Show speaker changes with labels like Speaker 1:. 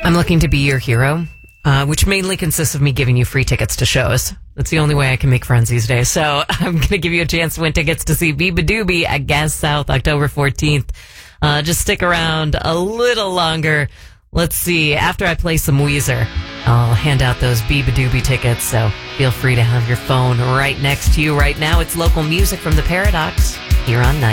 Speaker 1: I'm looking to be your hero, which mainly consists of me giving you free tickets to shows. That's the only way I can make friends these days. So I'm going to give you a chance to win tickets to see Beabadoobee at Gas South October 14th. Just stick around a little longer. Let's see. After I play some Weezer, I'll hand out those Beabadoobee tickets. So feel free to have your phone right next to you right now. It's local music from the Paradox here on 9.